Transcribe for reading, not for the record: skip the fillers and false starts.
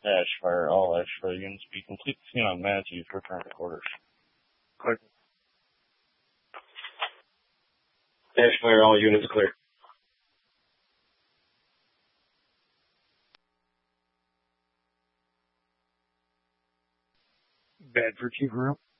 Ashfire, all Ashfire units be complete scan on Matthews for current quarters. Clear. Ashfire, all units clear. Bedford, Chief Room.